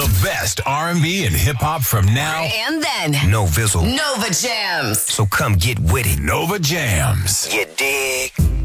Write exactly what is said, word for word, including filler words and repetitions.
The best R and B and hip-hop from now and then. No Vizzle. Nova Jams. So come get with it. Nova Jams. You dig?